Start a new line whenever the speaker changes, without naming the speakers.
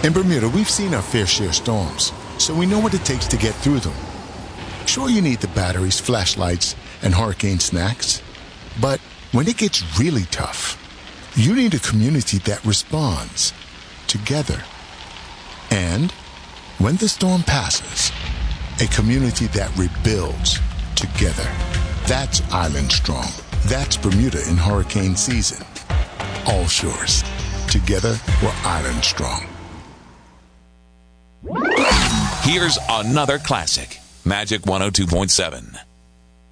In Bermuda, we've seen our fair share of storms, so we know what it takes to get through them. Sure, you need the batteries, flashlights, and hurricane snacks, but when it gets really tough, you need a community that responds together. And when the storm passes, a community that rebuilds together. That's Island Strong. That's Bermuda in hurricane season. All shores. Together, we're Island Strong.
Here's another classic. Magic 102.7.